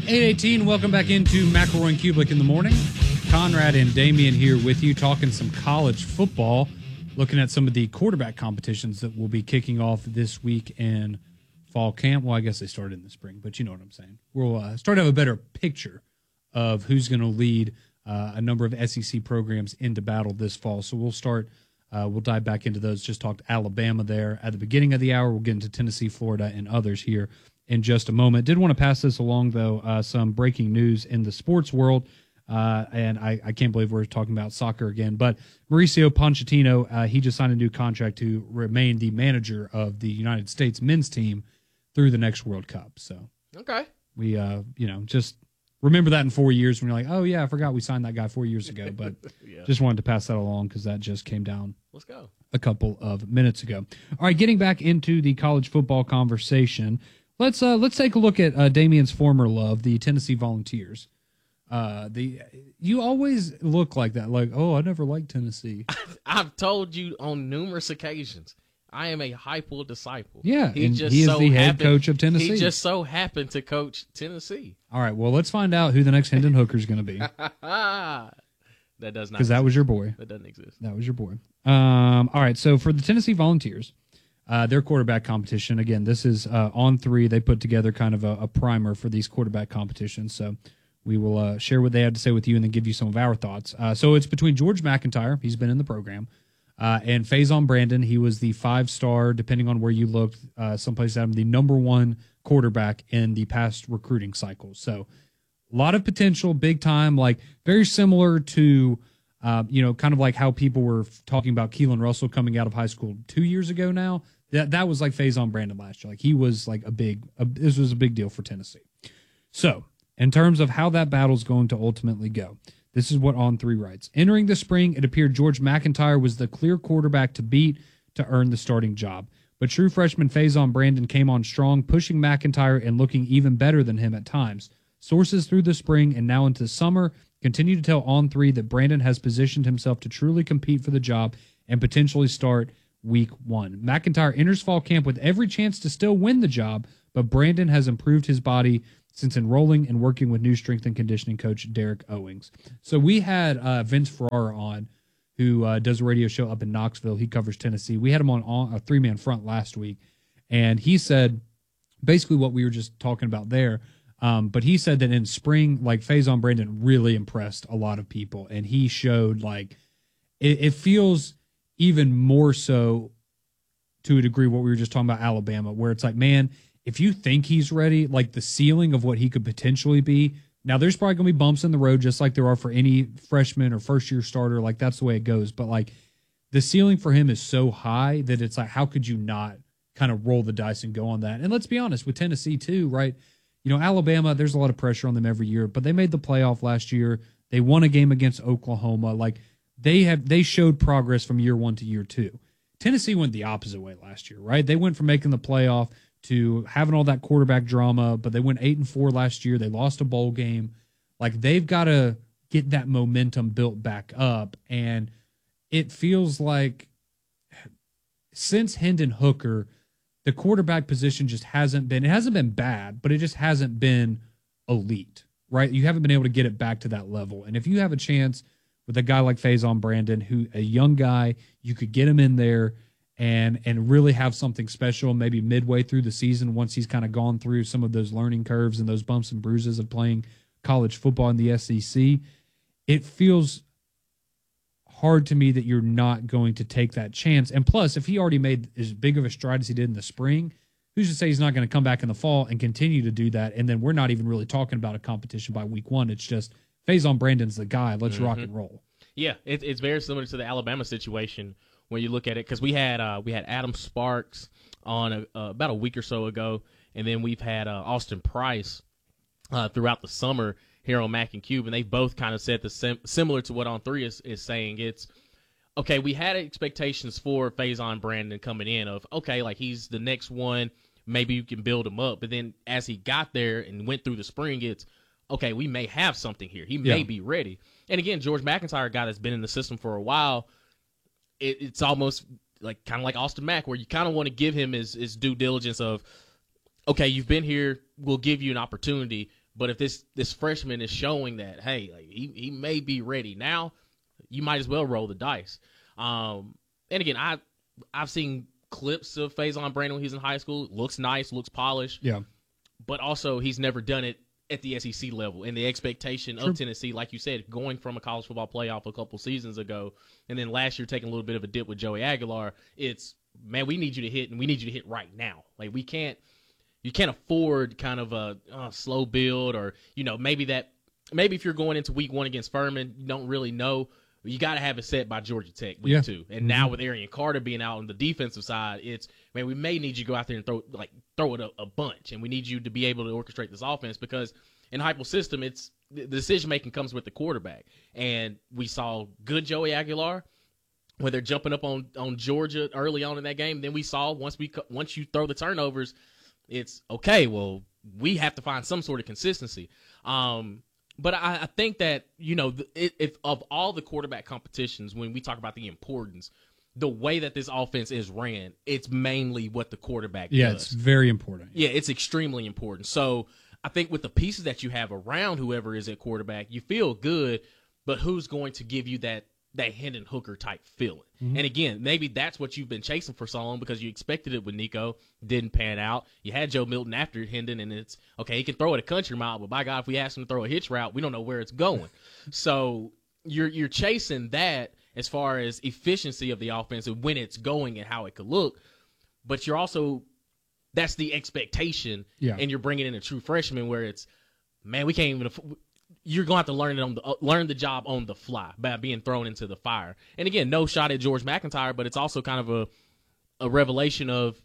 8:18, welcome back into McElroy and Kublik in the morning. Conrad and Damian here with you, talking some college football, looking at some of the quarterback competitions that will be kicking off this week in fall camp. Well, I guess they started in the spring, but you know what I'm saying. We'll start to have a better picture of who's going to lead a number of SEC programs into battle this fall. So we'll start, we'll dive back into those. Just talked Alabama there at the beginning of the hour. We'll get into Tennessee, Florida, and others here in just a moment. Did want to pass this along, though, some breaking news in the sports world, and I can't believe we're talking about soccer again, but Mauricio Pochettino, he just signed a new contract to remain the manager of the United States men's team through the next World Cup. So okay, we, just remember that in 4 years when you're like, oh, yeah, I forgot we signed that guy 4 years ago, but yeah. Just wanted to pass that along because that just came down. Let's go. A couple of minutes ago. All right, getting back into the college football conversation, let's take a look at Damian's former love, the Tennessee Volunteers. You always look like that, like, oh, I never liked Tennessee. I've told you on numerous occasions, I am a Heupel disciple. Yeah, he is the head coach of Tennessee. He just so happened to coach Tennessee. All right, well, let's find out who the next Hendon Hooker is going to be. That does not, because that was your boy. That doesn't exist. That was your boy. All right, so for the Tennessee Volunteers, their quarterback competition, again, this is on three. They put together kind of a primer for these quarterback competitions. So we will share what they had to say with you and then give you some of our thoughts. So it's between George McIntyre, he's been in the program, and Faison Brandon. He was the 5-star, depending on where you looked, someplace out, the number one quarterback in the past recruiting cycle. So a lot of potential, big time, like very similar to kind of like how people were talking about Keelan Russell coming out of high school 2 years ago now. That was like Faison Brandon last year. Like he was like this was a big deal for Tennessee. So in terms of how that battle's going to ultimately go, this is what On3 writes. Entering the spring, it appeared George McIntyre was the clear quarterback to beat to earn the starting job. But true freshman Faison Brandon came on strong, pushing McIntyre and looking even better than him at times. Sources through the spring and now into summer continue to tell On3 that Brandon has positioned himself to truly compete for the job and potentially start week 1. McIntyre enters fall camp with every chance to still win the job, but Brandon has improved his body since enrolling and working with new strength and conditioning coach Derek Owings. So we had Vince Ferrara on, who does a radio show up in Knoxville. He covers Tennessee. We had him on a 3-man front last week, and he said basically what we were just talking about there. But he said that in spring, like Faison Brandon really impressed a lot of people, and he showed like it feels even more so to a degree what we were just talking about Alabama, where it's like, man, if you think he's ready, like the ceiling of what he could potentially be. Now, there's probably going to be bumps in the road, just like there are for any freshman or first-year starter. Like, that's the way it goes. But, like, the ceiling for him is so high that it's like, how could you not kind of roll the dice and go on that? And let's be honest, with Tennessee, too, right? You know, Alabama, there's a lot of pressure on them every year, but they made the playoff last year. They won a game against Oklahoma. Like, they showed progress from year 1 to year 2. Tennessee went the opposite way last year, right? They went from making the playoff to having all that quarterback drama, but they went 8-4 last year. They lost a bowl game. Like, they've got to get that momentum built back up. And it feels like since Hendon Hooker, the quarterback position just hasn't been bad, but it just hasn't been elite, right? You haven't been able to get it back to that level. And if you have a chance with a guy like Faison Brandon, who a young guy, you could get him in there and really have something special maybe midway through the season once he's kind of gone through some of those learning curves and those bumps and bruises of playing college football in the SEC, it feels hard to me that you're not going to take that chance. And plus, if he already made as big of a stride as he did in the spring, who's to say he's not going to come back in the fall and continue to do that? And then we're not even really talking about a competition by week 1. It's just Faison Brandon's the guy. Let's rock and roll. Yeah, it's very similar to the Alabama situation when you look at it, because we had Adam Sparks on about a week or so ago, and then we've had Austin Price throughout the summer here on Mac and Cube, and they both kind of said similar to what On3 is saying. It's, okay, we had expectations for Faison Brandon coming in of, okay, like he's the next one, maybe you can build him up. But then as he got there and went through the spring, it's, okay, we may have something here. He may be ready. And again, George McIntyre, a guy that's been in the system for a while, it's almost like kind of like Austin Mack, where you kind of want to give him his due diligence of, okay, you've been here, we'll give you an opportunity, But if this freshman is showing that, hey, like he may be ready now, you might as well roll the dice. And again, I've seen clips of Faison Brandon when he's in high school. Looks nice, looks polished. Yeah. But also he's never done it at the SEC level. And the expectation of Tennessee, like you said, going from a college football playoff a couple seasons ago, and then last year taking a little bit of a dip with Joey Aguilar, it's, man, we need you to hit, and we need you to hit right now. Like, you can't afford kind of a slow build, or, maybe if you're going into week 1 against Furman, you don't really know. You got to have it set by Georgia Tech week 2. And now with Arian Carter being out on the defensive side, it's, man, we may need you to go out there and throw it a bunch, and we need you to be able to orchestrate this offense, because in Heupel's system, it's the decision making comes with the quarterback. And we saw good Joey Aguilar when they're jumping up on Georgia early on in that game. Then we saw once you throw the turnovers, it's okay. Well, we have to find some sort of consistency. But I think that, if of all the quarterback competitions, when we talk about the importance, the way that this offense is ran, it's mainly what the quarterback does. Yeah, it's very important. Yeah, it's extremely important. So I think with the pieces that you have around whoever is at quarterback, you feel good, but who's going to give you that Hendon Hooker type feeling? Mm-hmm. And again, maybe that's what you've been chasing for so long, because you expected it with Nico, didn't pan out. You had Joe Milton after Hendon, and it's okay, he can throw it a country mile, but by God, if we ask him to throw a hitch route, we don't know where it's going. So you're chasing that as far as efficiency of the offense and when it's going and how it could look, but you're also, that's the expectation, and you're bringing in a true freshman where it's, man, we can't even. You're going to have to learn the job on the fly by being thrown into the fire. And again, no shot at George McIntyre, but it's also kind of a revelation of,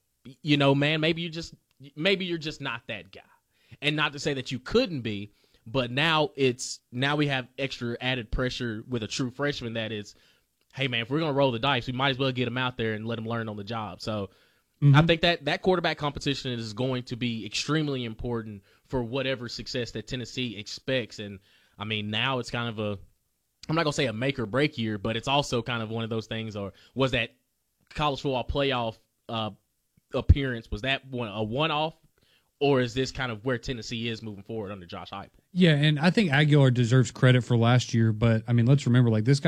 man, maybe you're just not that guy. And not to say that you couldn't be, but now we have extra added pressure with a true freshman that is, hey man, if we're going to roll the dice, we might as well get him out there and let him learn on the job. So I think that quarterback competition is going to be extremely important for whatever success that Tennessee expects. And, I mean, now it's kind of I'm not going to say a make or break year, but it's also kind of one of those things, or was that college football playoff appearance, was that a one-off, or is this kind of where Tennessee is moving forward under Josh Heupel? Yeah, and I think Aguilar deserves credit for last year, but, I mean, let's remember, this guy